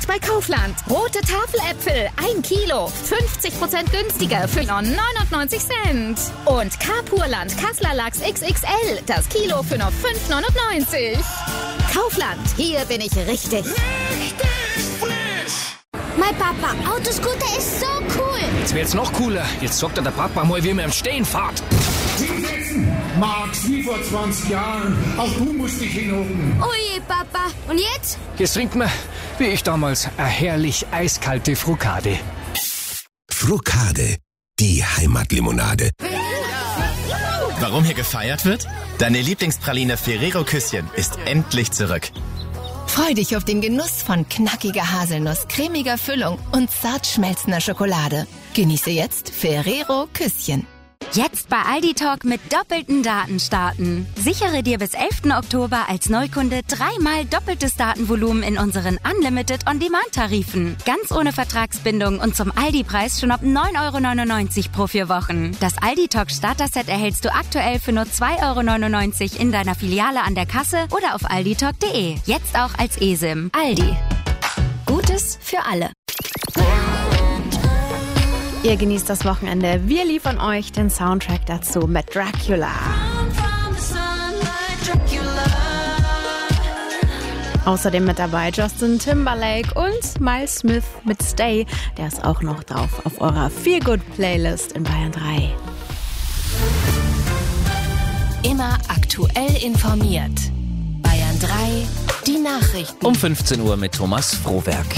Jetzt bei Kaufland. Rote Tafeläpfel, 1 Kilo. 50% günstiger für nur 99 Cent. Und Carpurland Kassler Lachs XXL. Das Kilo für nur 5,99. Kaufland, hier bin ich richtig. Mein Papa, Autoscooter ist so cool. Jetzt wird's noch cooler. Jetzt sagt der Papa mal, wie man im Stehen fährt. Hinsetzen, Max, wie vor 20 Jahren. Auch du musst dich hinhocken. Oje, Papa. Und jetzt? Jetzt trinkt man, wie ich damals, eine herrlich eiskalte Frukade. Frukade, die Heimatlimonade. Warum hier gefeiert wird? Deine Lieblingspraline Ferrero Küsschen ist endlich zurück. Freu dich auf den Genuss von knackiger Haselnuss, cremiger Füllung und zart schmelzender Schokolade. Genieße jetzt Ferrero Küsschen. Jetzt bei Aldi Talk mit doppelten Daten starten. Sichere dir bis 11. Oktober als Neukunde 3-mal doppeltes Datenvolumen in unseren Unlimited On-Demand-Tarifen. Ganz ohne Vertragsbindung und zum Aldi-Preis schon ab 9,99 € pro 4 Wochen. Das Aldi Talk Starter-Set erhältst du aktuell für nur 2,99 € in deiner Filiale an der Kasse oder auf alditalk.de. Jetzt auch als eSIM. Aldi. Gutes für alle. Ihr genießt das Wochenende. Wir liefern euch den Soundtrack dazu mit Dracula. Außerdem mit dabei Justin Timberlake und Miles Smith mit Stay. Der ist auch noch drauf auf eurer Feel-Good-Playlist in Bayern 3. Immer aktuell informiert. Bayern 3, die Nachrichten. Um 15 Uhr mit Thomas Frohwerk.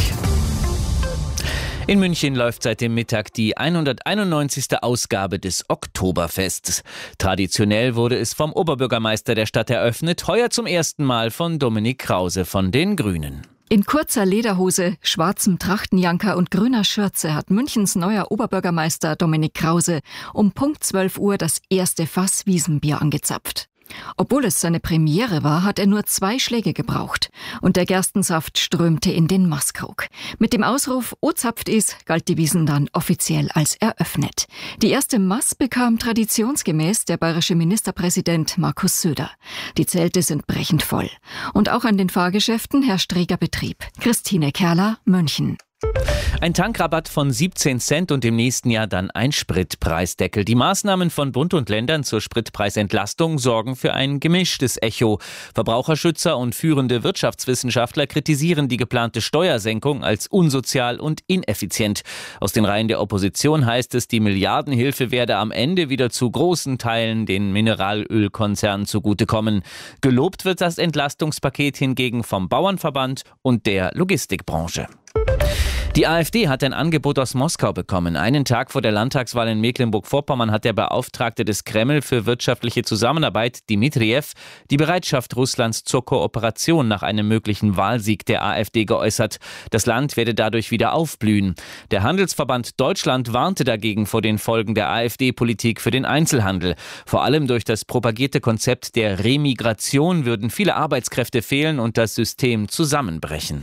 In München läuft seit dem Mittag die 191. Ausgabe des Oktoberfests. Traditionell wurde es vom Oberbürgermeister der Stadt eröffnet, heuer zum ersten Mal von Dominik Krause von den Grünen. In kurzer Lederhose, schwarzem Trachtenjanker und grüner Schürze hat Münchens neuer Oberbürgermeister Dominik Krause um Punkt 12 Uhr das erste Fass Wiesenbier angezapft. Obwohl es seine Premiere war, hat er nur 2 Schläge gebraucht und der Gerstensaft strömte in den Maßkrug. Mit dem Ausruf "O zapft is" galt die Wiesn dann offiziell als eröffnet. Die erste Maß bekam traditionsgemäß der bayerische Ministerpräsident Markus Söder. Die Zelte sind brechend voll. Und auch an den Fahrgeschäften herrscht reger Betrieb. Christine Kerler, München. Ein Tankrabatt von 17 Cent und im nächsten Jahr dann ein Spritpreisdeckel. Die Maßnahmen von Bund und Ländern zur Spritpreisentlastung sorgen für ein gemischtes Echo. Verbraucherschützer und führende Wirtschaftswissenschaftler kritisieren die geplante Steuersenkung als unsozial und ineffizient. Aus den Reihen der Opposition heißt es, die Milliardenhilfe werde am Ende wieder zu großen Teilen den Mineralölkonzernen zugutekommen. Gelobt wird das Entlastungspaket hingegen vom Bauernverband und der Logistikbranche. Die AfD hat ein Angebot aus Moskau bekommen. Einen Tag vor der Landtagswahl in Mecklenburg-Vorpommern hat der Beauftragte des Kreml für wirtschaftliche Zusammenarbeit, Dmitriev, die Bereitschaft Russlands zur Kooperation nach einem möglichen Wahlsieg der AfD geäußert. Das Land werde dadurch wieder aufblühen. Der Handelsverband Deutschland warnte dagegen vor den Folgen der AfD-Politik für den Einzelhandel. Vor allem durch das propagierte Konzept der Remigration würden viele Arbeitskräfte fehlen und das System zusammenbrechen.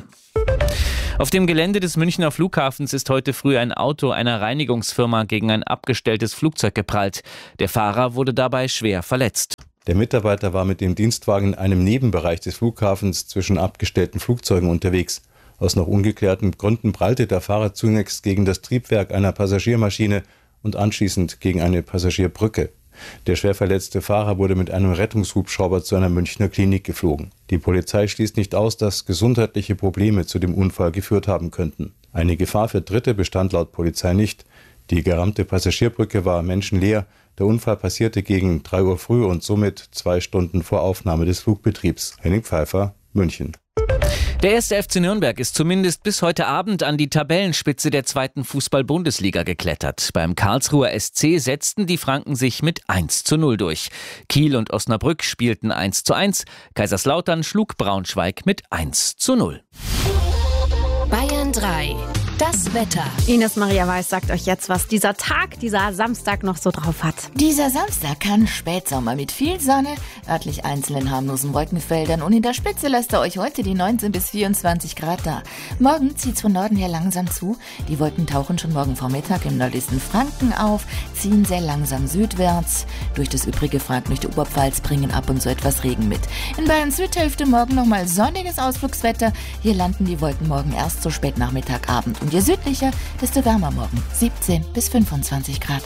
Auf dem Gelände des Münchner Flughafens ist heute früh ein Auto einer Reinigungsfirma gegen ein abgestelltes Flugzeug geprallt. Der Fahrer wurde dabei schwer verletzt. Der Mitarbeiter war mit dem Dienstwagen in einem Nebenbereich des Flughafens zwischen abgestellten Flugzeugen unterwegs. Aus noch ungeklärten Gründen prallte der Fahrer zunächst gegen das Triebwerk einer Passagiermaschine und anschließend gegen eine Passagierbrücke. Der schwer verletzte Fahrer wurde mit einem Rettungshubschrauber zu einer Münchner Klinik geflogen. Die Polizei schließt nicht aus, dass gesundheitliche Probleme zu dem Unfall geführt haben könnten. Eine Gefahr für Dritte bestand laut Polizei nicht. Die gerammte Passagierbrücke war menschenleer. Der Unfall passierte gegen 3 Uhr früh und somit 2 Stunden vor Aufnahme des Flugbetriebs. Henning Pfeiffer, München. Der 1. FC Nürnberg ist zumindest bis heute Abend an die Tabellenspitze der 2. Fußball-Bundesliga geklettert. Beim Karlsruher SC setzten die Franken sich mit 1:0 durch. Kiel und Osnabrück spielten 1:1. Kaiserslautern schlug Braunschweig mit 1:0. Bayern 3. Das Wetter. Ines Maria Weiß sagt euch jetzt, was dieser Samstag noch so drauf hat. Dieser Samstag kann Spätsommer mit viel Sonne, örtlich einzelnen harmlosen Wolkenfeldern und in der Spitze lasst ihr euch heute die 19 bis 24 Grad da. Morgen zieht's von Norden her langsam zu. Die Wolken tauchen schon morgen Vormittag im nördlichsten Franken auf, ziehen sehr langsam südwärts. Durch das übrige Franken, durch die Oberpfalz bringen ab und zu etwas Regen mit. In Bayerns Südhälfte morgen nochmal sonniges Ausflugswetter. Hier landen die Wolken morgen erst so spät Nachmittagabend. Und je südlicher, desto wärmer morgen. 17 bis 25 Grad.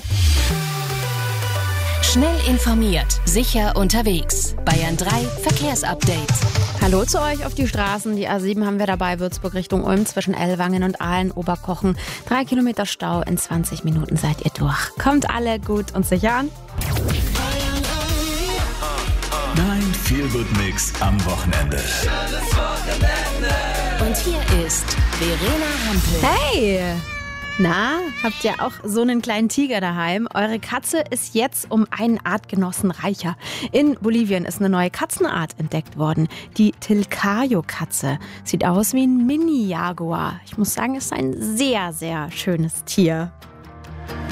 Schnell informiert, sicher unterwegs. Bayern 3 Verkehrsupdate. Hallo zu euch auf die Straßen. Die A7 haben wir dabei, Würzburg Richtung Ulm zwischen Ellwangen und Aalen-Oberkochen. 3 Kilometer Stau, in 20 Minuten seid ihr durch. Kommt alle gut und sicher an. Dein Feel-Good-Mix am Wochenende. Und hier ist Verena Hampel. Hey! Na, habt ihr auch so einen kleinen Tiger daheim? Eure Katze ist jetzt um einen Artgenossen reicher. In Bolivien ist eine neue Katzenart entdeckt worden. Die Tilcayo-Katze. Sieht aus wie ein Mini-Jaguar. Ich muss sagen, es ist ein sehr, sehr schönes Tier.